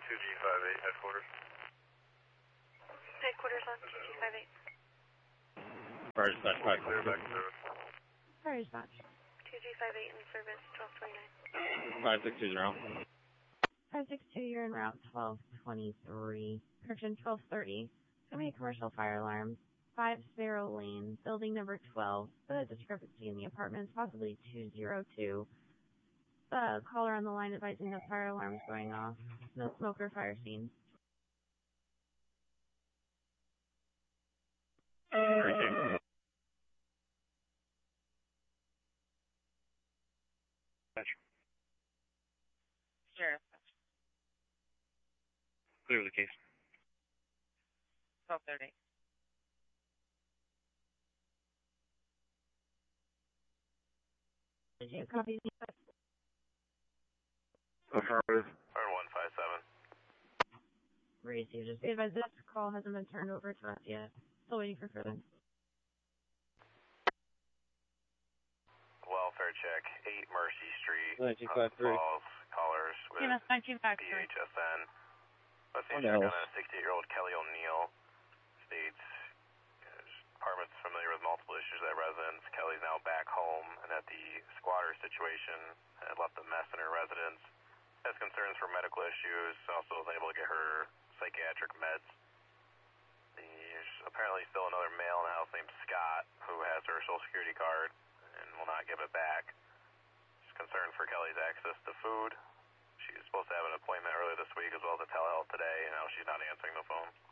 2G58 headquarters. Headquarters on 2G58. Fire dispatch, Clear back to service. Fire dispatch. 2G58 in service, 1229. 5620. 562, you're en route 1223. Correction, 1230. So many commercial fire alarms. 5 Sparrow Lane, building number 12. The discrepancy in the apartments, possibly 202. Caller on the line advising that fire alarms going off. No smoke or fire scene. Sheriff. Clear the case. 1230. Did you copy? Affirmative. Fire 157. Received. Just be advised this call hasn't been turned over to us yet. Still waiting for further. Welfare check, 8 Mercy Street. 1953. Falls, callers with TMS 1953. BHSN. What's the What check on else? a 68-year-old Kelly O'Neill. States department's familiar with multiple issues at residence. Kelly's now back home and at the squatter situation had left a mess in her residence. Has concerns for medical issues. Also was able to get her psychiatric meds. There's apparently still another male in the house named Scott who has her social security card and will not give it back. She's concerned for Kelly's access to food. She was supposed to have an appointment earlier this week as well as a telehealth today, and now she's not answering the phone.